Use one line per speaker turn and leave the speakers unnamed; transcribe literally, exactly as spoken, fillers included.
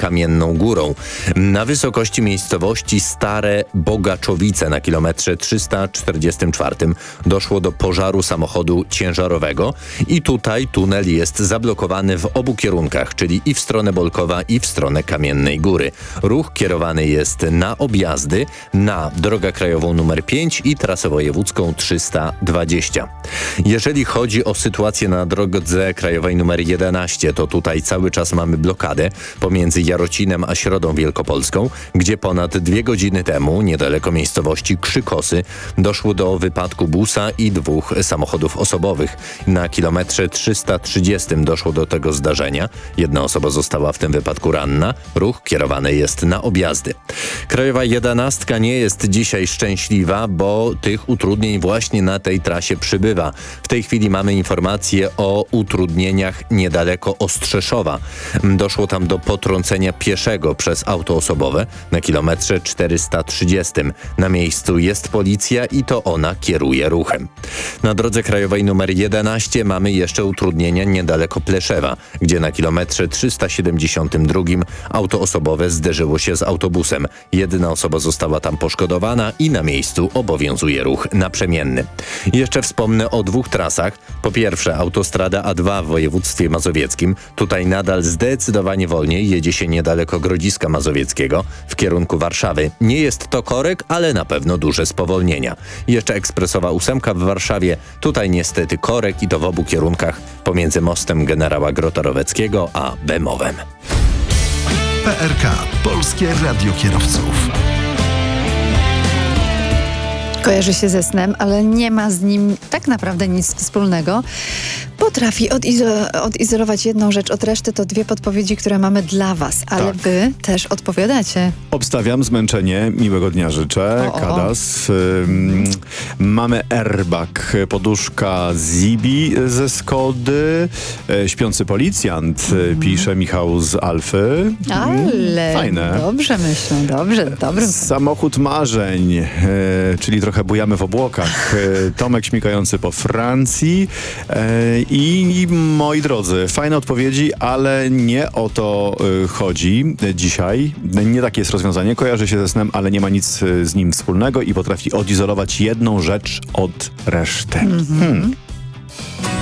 Kamienną Górą. Na wysokości miejscowości Stare Bogaczowice na kilometrze trzysta czterdziestym czwartym doszło do pożaru samochodu ciężarowego i tutaj tunel jest zablokowany w obu kierunkach, czyli i w stronę Bolkowa, i w stronę Kamiennej Góry. Ruch kierowany jest na objazdy, na drogę krajową numer pięć i trasę wojewódzką trzysta dwadzieścia. Jeżeli chodzi o sytuację na drodze krajowej numer jedenaście, to tutaj cały czas mamy blokadę pomiędzy Jarocinem a Środą Wielkopolską, gdzie ponad dwie godziny temu, niedaleko miejscowości Krzykosy, doszło do wypadku busa i dwóch samochodów osobowych. Na kilometrze trzysta trzydziestym doszło do tego zdarzenia. Jedna osoba została w tym wypadku ranna. Ruch kierowany jest na objazdy. Krajowa jedenastka nie jest dzisiaj szczęśliwa, bo tych utrudnień właśnie na tej trasie przybywa. W tej chwili mamy informacje o utrudnieniach niedaleko Ostrzeszowa. Doszło tam do potrącenia pieszego przez auto osobowe na kilometrze czterysta trzydziestym. Na miejscu jest policja i to ona kieruje ruchem. Na drodze krajowej numer jedenaście mamy jeszcze utrudnienia niedaleko Pleszewa, gdzie na kilometrze trzysta siedemdziesiątym drugim auto osobowe zderzyło się z autobusem. Jedna osoba została tam poszkodowana i na miejscu obowiązuje ruch naprzemienny. Jeszcze wspomnę o dwóch trasach. Po pierwsze, autostrada A dwa w województwie mazowieckim. Tutaj nadal zdecydowanie wolniej jedzie się niedaleko Grodziska Mazowieckiego w kierunku Warszawy. Nie jest to korek, ale na pewno duże spowolnienia. Jeszcze ekspresowa ósemka w Warszawie. Tutaj niestety korek i to w obu kierunkach pomiędzy mostem generała Grota-Roweckiego a Bemowem.
P R K. Polskie Radio Kierowców.
Kojarzy się ze snem, ale nie ma z nim tak naprawdę nic wspólnego. Potrafi odizo- odizolować jedną rzecz od reszty. To dwie podpowiedzi, które mamy dla was, ale
Tak.
wy też odpowiadacie.
Obstawiam zmęczenie. Miłego dnia życzę.
O, o.
Kadas. Ym, mamy airbag, poduszka Zibi ze Skody. E, śpiący policjant, mm. pisze Michał z Alfy.
Ale
Fajne.
dobrze myślę, dobrze, dobrym.
Samochód marzeń, e, czyli trochę bujamy w obłokach. E, Tomek śmigający po Francji. E, I moi drodzy, fajne odpowiedzi, ale nie o to e, chodzi dzisiaj. Nie takie jest rozwiązanie. Kojarzy się ze snem, ale nie ma nic e, z nim wspólnego i potrafi odizolować jedną rzecz od reszty. Mm-hmm. Hmm.